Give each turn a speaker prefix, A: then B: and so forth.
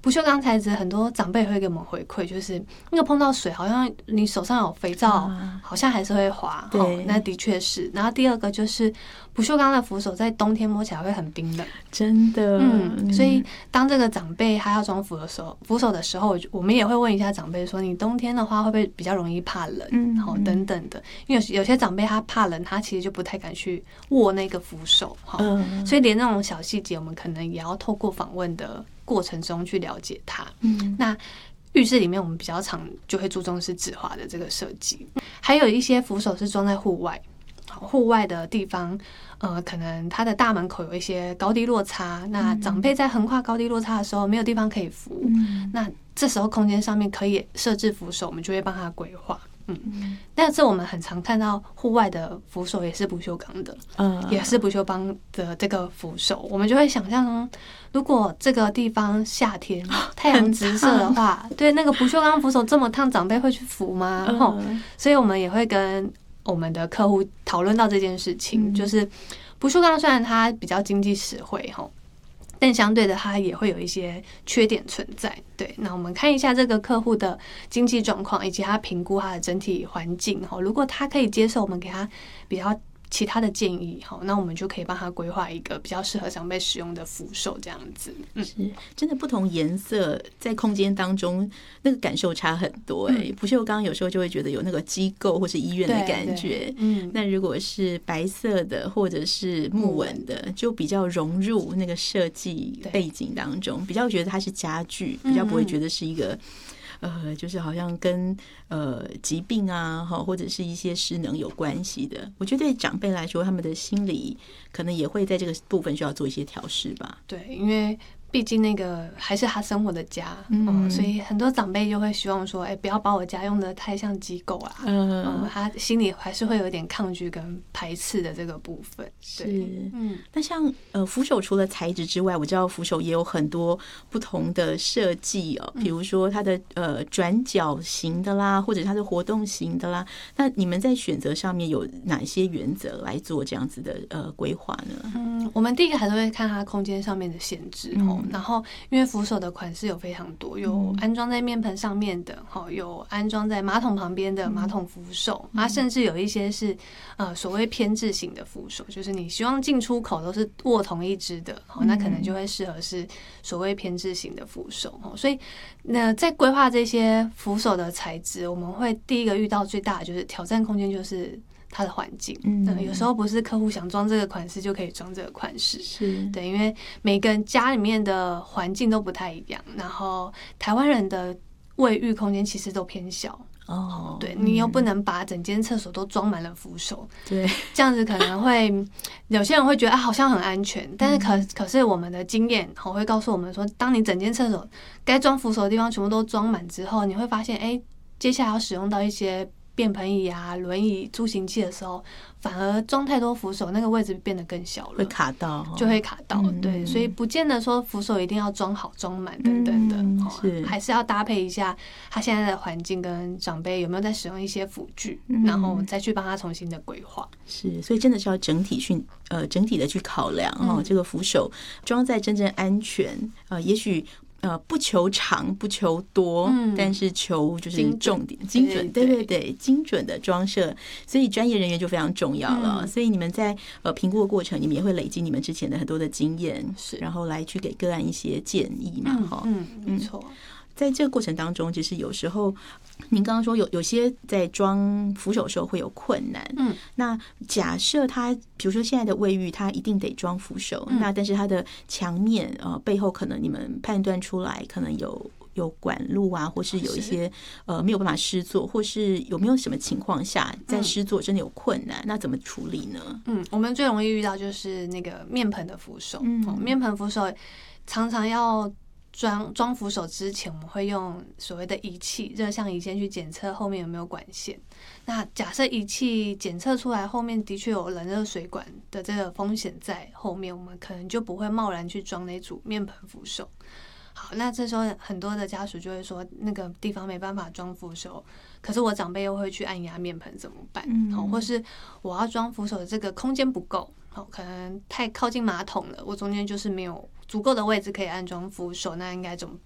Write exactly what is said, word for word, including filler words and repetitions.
A: 不锈钢材质，很多长辈会给我们回馈，就是那个碰到水，好像你手上有肥皂，啊、好像还是会滑。对，那的确是。然后第二个就是不锈钢的扶手在冬天摸起来会很冰冷，
B: 真的。
A: 嗯，所以当这个长辈他要装扶的时候，扶手的时候，我们也会问一下长辈说，你冬天的话会不会比较容易怕冷？嗯，好，等等的。因为有些长辈他怕冷，他其实就不太敢去握那个扶手。好，嗯、所以连那种小细节，我们可能也要透过访问的过程中去了解它。嗯，那浴室里面我们比较常就会注重是止滑的这个设计，还有一些扶手是装在户外，户外的地方，呃，可能它的大门口有一些高低落差，那长辈在横跨高低落差的时候没有地方可以扶，嗯、那这时候空间上面可以设置扶手，我们就会帮他规划。嗯，但是我们很常看到户外的扶手也是不锈钢的，嗯，也是不锈钢的这个扶手，我们就会想象，如果这个地方夏天太阳直射的话，对那个不锈钢扶手这么烫，长辈会去扶吗？嗯，所以我们也会跟我们的客户讨论到这件事情，嗯、就是不锈钢虽然它比较经济实惠哈。但相对的，它也会有一些缺点存在。对，那我们看一下这个客户的经济状况，以及他评估他的整体环境。如果他可以接受，我们给他比较其他的建议，那我们就可以帮他规划一个比较适合长辈使用的扶手，这样子。嗯，
B: 是真的，不同颜色在空间当中那个感受差很多。哎、欸，嗯、不锈钢有时候就会觉得有那个机构或是医院的感觉。嗯，那如果是白色的或者是木纹的，就比较融入那个设计背景当中，比较觉得它是家具，比较不会觉得是一个。呃，就是好像跟呃疾病啊，或者是一些失能有关系的。我觉得对长辈来说，他们的心理可能也会在这个部分需要做一些调试吧。
A: 对，因为毕竟那个还是他生活的家，嗯，嗯所以很多长辈就会希望说，哎、欸，不要把我家用的太像机构啊，嗯, 嗯，他心里还是会有一点抗拒跟排斥的这个部分。
B: 是，嗯，那像呃扶手除了材质之外，我知道扶手也有很多不同的设计哦，比如说它的呃转角型的啦，或者它的活动型的啦，那你们在选择上面有哪些原则来做这样子的呃规划呢？
A: 嗯，我们第一个还是会看它空间上面的限制哦。嗯然后，因为扶手的款式有非常多，有安装在面盆上面的，有安装在马桶旁边的马桶扶手，啊，甚至有一些是呃所谓偏置型的扶手，就是你希望进出口都是握同一支的，那可能就会适合是所谓偏置型的扶手。所以，那在规划这些扶手的材质，我们会第一个遇到最大的就是挑战空间，就是它的环境。嗯，有时候不是客户想装这个款式就可以装这个款式，是对，因为每个人家里面的环境都不太一样，然后台湾人的卫浴空间其实都偏小。哦，对，你又不能把整间厕所都装满了扶手，对，这样子可能会有些人会觉得啊，好像很安全，但是可可是我们的经验我会告诉我们说，当你整间厕所该装扶手的地方全部都装满之后，你会发现，哎，接下来要使用到一些便盆椅啊、轮椅、助行器的时候，反而装太多扶手，那个位置变得更小了，
B: 会卡到，
A: 就会卡到。嗯、对，所以不见得说扶手一定要装好、装满等等的，嗯哦、是还是要搭配一下他现在的环境跟长辈有没有在使用一些辅具，嗯、然后再去帮他重新的规划。
B: 是，所以真的是要整体去呃整体的去考量哈、哦嗯，这个扶手装在真正安全呃，也许。呃，不求长，不求多，嗯、但是求就是重点精准，对对对，精准的装设，所以专业人员就非常重要了。嗯、所以你们在呃评估的过程，你们也会累积你们之前的很多的经验，是，然后来去给个案一些建议嘛，哈、
A: 嗯，嗯，没错。
B: 在这个过程当中，其实有时候您刚刚说有有些在装扶手的时候会有困难，嗯，那假设他比如说现在的卫浴，他一定得装扶手，嗯、那但是他的墙面呃背后可能你们判断出来可能有有管路啊，或是有一些呃没有办法施作，或是有没有什么情况下在施作真的有困难，嗯、那怎么处理呢？
A: 嗯，我们最容易遇到就是那个面盆的扶手，嗯，哦、面盆扶手常常要。装装扶手之前，我们会用所谓的仪器热像仪先去检测后面有没有管线。那假设仪器检测出来后面的确有冷热水管的这个风险在后面，我们可能就不会贸然去装那组面盆扶手。好，那这时候很多的家属就会说，那个地方没办法装扶手，可是我长辈又会去按压面盆怎么办？嗯、好，或是我要装扶手的这个空间不够，好，可能太靠近马桶了，我中间就是没有足够的位置可以安装扶手，那应该怎么